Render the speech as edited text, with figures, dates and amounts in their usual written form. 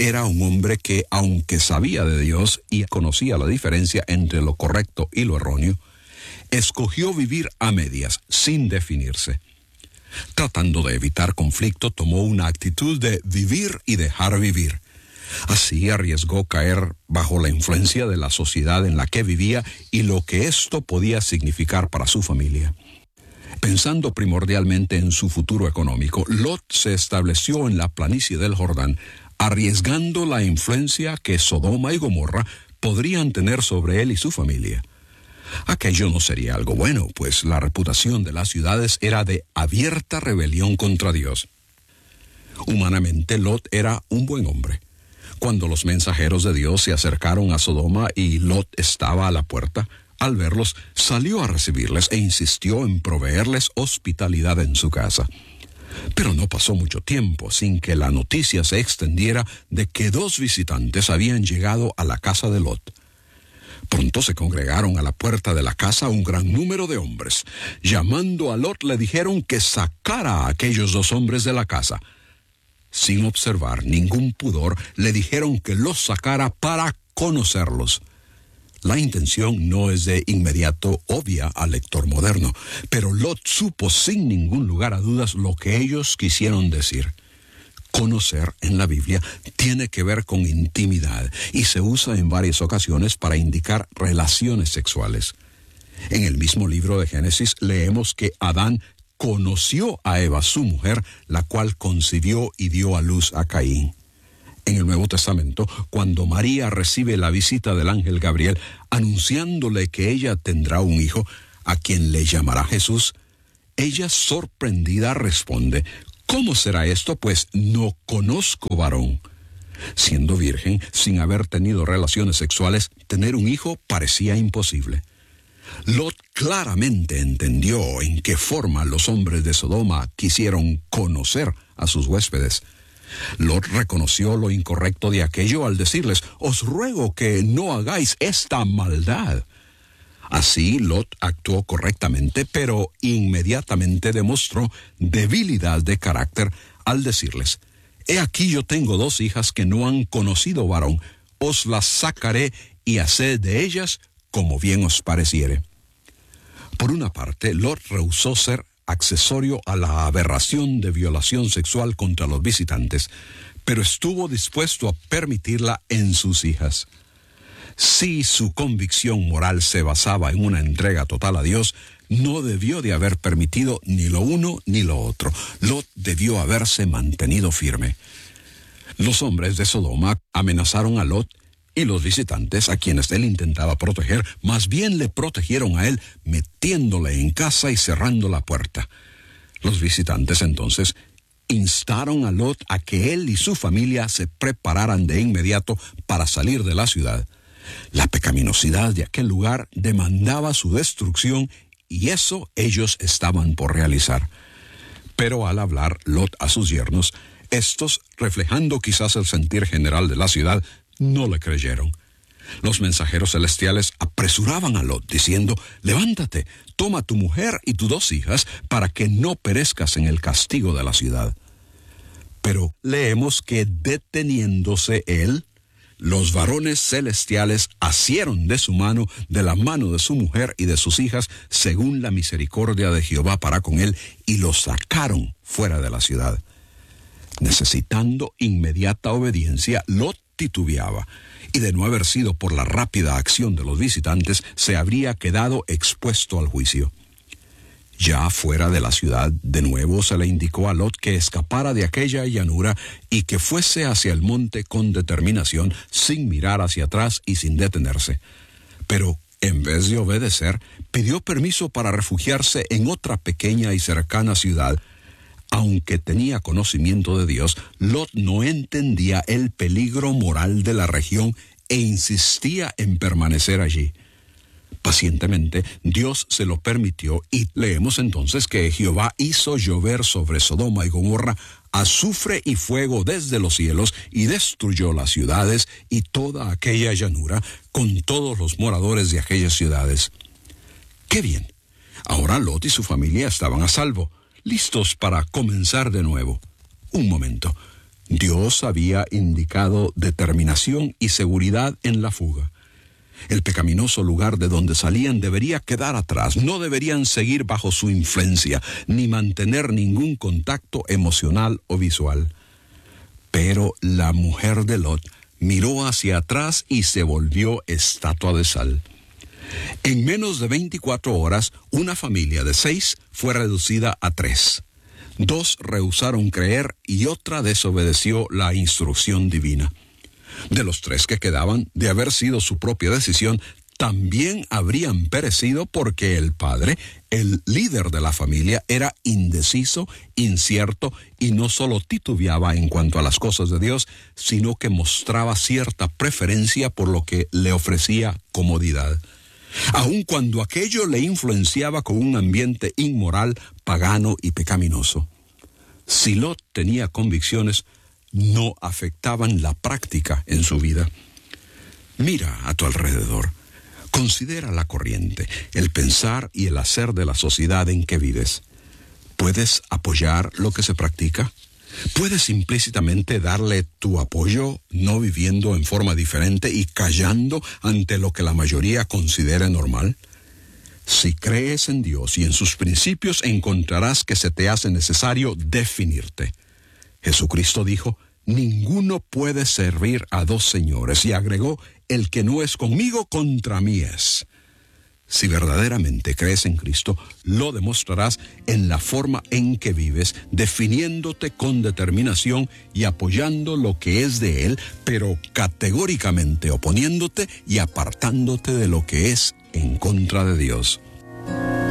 era un hombre que, aunque sabía de Dios y conocía la diferencia entre lo correcto y lo erróneo, escogió vivir a medias, sin definirse. Tratando de evitar conflicto, tomó una actitud de vivir y dejar vivir. Así arriesgó caer bajo la influencia de la sociedad en la que vivía y lo que esto podía significar para su familia. Pensando primordialmente en su futuro económico, Lot se estableció en la planicie del Jordán, arriesgando la influencia que Sodoma y Gomorra podrían tener sobre él y su familia. Aquello no sería algo bueno, pues la reputación de las ciudades era de abierta rebelión contra Dios. Humanamente, Lot era un buen hombre. Cuando los mensajeros de Dios se acercaron a Sodoma y Lot estaba a la puerta, al verlos, salió a recibirles e insistió en proveerles hospitalidad en su casa. Pero no pasó mucho tiempo sin que la noticia se extendiera de que 2 visitantes habían llegado a la casa de Lot. Pronto se congregaron a la puerta de la casa un gran número de hombres. Llamando a Lot, le dijeron que sacara a aquellos 2 hombres de la casa. Sin observar ningún pudor, le dijeron que los sacara para conocerlos. La intención no es de inmediato obvia al lector moderno, pero Lot supo sin ningún lugar a dudas lo que ellos quisieron decir. Conocer en la Biblia tiene que ver con intimidad y se usa en varias ocasiones para indicar relaciones sexuales. En el mismo libro de Génesis leemos que Adán conoció a Eva, su mujer, la cual concibió y dio a luz a Caín. En el Nuevo Testamento, cuando María recibe la visita del ángel Gabriel, anunciándole que ella tendrá un hijo, a quien le llamará Jesús, ella sorprendida responde: ¿cómo será esto? Pues no conozco varón. Siendo virgen, sin haber tenido relaciones sexuales, tener un hijo parecía imposible. Lot claramente entendió en qué forma los hombres de Sodoma quisieron conocer a sus huéspedes. Lot reconoció lo incorrecto de aquello al decirles: os ruego que no hagáis esta maldad. Así Lot actuó correctamente, pero inmediatamente demostró debilidad de carácter al decirles: he aquí yo tengo 2 hijas que no han conocido varón, os las sacaré y haced de ellas como bien os pareciere. Por una parte, Lot rehusó ser accesorio a la aberración de violación sexual contra los visitantes, pero estuvo dispuesto a permitirla en sus hijas. Si su convicción moral se basaba en una entrega total a Dios, no debió de haber permitido ni lo uno ni lo otro. Lot debió haberse mantenido firme. Los hombres de Sodoma amenazaron a Lot, y los visitantes, a quienes él intentaba proteger, más bien le protegieron a él, metiéndole en casa y cerrando la puerta. Los visitantes entonces instaron a Lot a que él y su familia se prepararan de inmediato para salir de la ciudad. La pecaminosidad de aquel lugar demandaba su destrucción, y eso ellos estaban por realizar. Pero al hablar Lot a sus yernos, estos, reflejando quizás el sentir general de la ciudad, no le creyeron. Los mensajeros celestiales apresuraban a Lot, diciendo: levántate, toma tu mujer y tus 2 hijas, para que no perezcas en el castigo de la ciudad. Pero leemos que deteniéndose él, los varones celestiales asieron de su mano, de la mano de su mujer y de sus hijas, según la misericordia de Jehová para con él, y los sacaron fuera de la ciudad. Necesitando inmediata obediencia, Lot titubeaba, y de no haber sido por la rápida acción de los visitantes, se habría quedado expuesto al juicio. Ya fuera de la ciudad, de nuevo se le indicó a Lot que escapara de aquella llanura y que fuese hacia el monte con determinación, sin mirar hacia atrás y sin detenerse. Pero, en vez de obedecer, pidió permiso para refugiarse en otra pequeña y cercana ciudad. Aunque tenía conocimiento de Dios, Lot no entendía el peligro moral de la región e insistía en permanecer allí. Pacientemente, Dios se lo permitió, y leemos entonces que Jehová hizo llover sobre Sodoma y Gomorra azufre y fuego desde los cielos, y destruyó las ciudades y toda aquella llanura, con todos los moradores de aquellas ciudades. ¡Qué bien! Ahora Lot y su familia estaban a salvo, listos para comenzar de nuevo. Un momento. Dios había indicado determinación y seguridad en la fuga. El pecaminoso lugar de donde salían debería quedar atrás. No deberían seguir bajo su influencia, ni mantener ningún contacto emocional o visual. Pero la mujer de Lot miró hacia atrás y se volvió estatua de sal. En menos de 24 horas, una familia de 6 fue reducida a 3. 2 rehusaron creer y otra desobedeció la instrucción divina. De los 3 que quedaban, de haber sido su propia decisión, también habrían perecido porque el padre, el líder de la familia, era indeciso, incierto y no solo titubeaba en cuanto a las cosas de Dios, sino que mostraba cierta preferencia por lo que le ofrecía comodidad, aun cuando aquello le influenciaba con un ambiente inmoral, pagano y pecaminoso. Si Lot tenía convicciones, no afectaban la práctica en su vida. Mira a tu alrededor. Considera la corriente, el pensar y el hacer de la sociedad en que vives. ¿Puedes apoyar lo que se practica? ¿Puedes implícitamente darle tu apoyo, no viviendo en forma diferente y callando ante lo que la mayoría considera normal? Si crees en Dios y en sus principios, encontrarás que se te hace necesario definirte. Jesucristo dijo: ninguno puede servir a 2 señores, y agregó: el que no es conmigo, contra mí es. Si verdaderamente crees en Cristo, lo demostrarás en la forma en que vives, definiéndote con determinación y apoyando lo que es de Él, pero categóricamente oponiéndote y apartándote de lo que es en contra de Dios.